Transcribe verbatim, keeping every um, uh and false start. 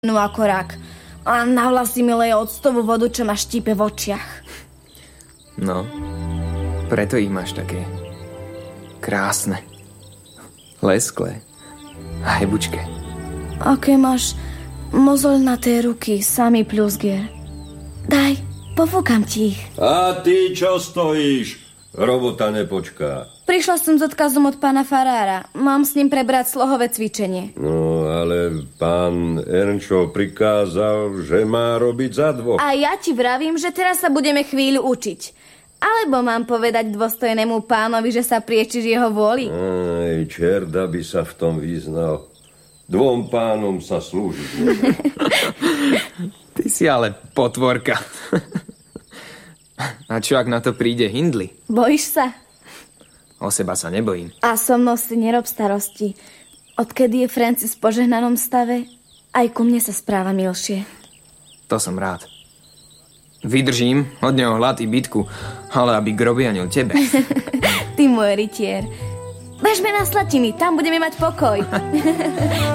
no ako rak. A na vlasy mi leje octovú vodu, čo ma štípe v očiach. No, preto ich máš také krásne, lesklé a hebučké. Aké máš mozoľnaté ruky, samý plusgier. Daj, pofúkam ti ich. A ty čo stojíš? Robota nepočká. Prišla som s odkazom od pána farára. Mám s ním prebrať slohové cvičenie. No, ale pán Ernčo prikázal, že má robiť za dvoch. A ja ti vravím, že teraz sa budeme chvíľu učiť. Alebo mám povedať dôstojnému pánovi, že sa priečiš jeho vôli? Aj, čerda by sa v tom vyznal. Dvom pánom sa slúžiť. Ty si ale potvorka. A čo ak na to príde Hindley? Bojíš sa? O seba sa nebojím. A so mnou si nerob starosti. Odkedy je Francis v požehnanom stave, aj ku mne sa správa milšie. To som rád. Vydržím od neho hlad i bitku, ale aby grobianil tebe. Ty môj rytier. Bežme na Slatiny, tam budeme mať pokoj.